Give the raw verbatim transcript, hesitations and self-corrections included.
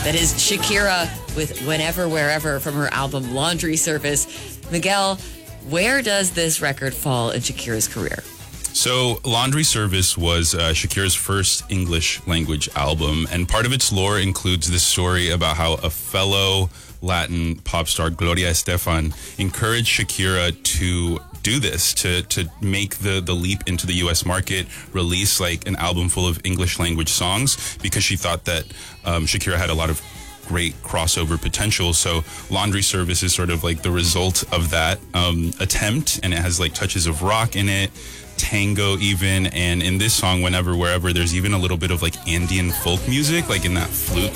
That is Shakira with Whenever, Wherever from her album Laundry Service. Miguel, where does this record fall in Shakira's career? So, Laundry Service was uh, Shakira's first English language album, and part of its lore includes this story about how a fellow Latin pop star, Gloria Estefan, encouraged Shakira to do this, to to make the, the leap into the U S market, release like an album full of English language songs, because she thought that um, Shakira had a lot of great crossover potential. So Laundry Service is sort of like the result of that um, attempt, and it has like touches of rock in it, tango even, and in this song, Whenever, Wherever, there's even a little bit of like Andean folk music, like in that flute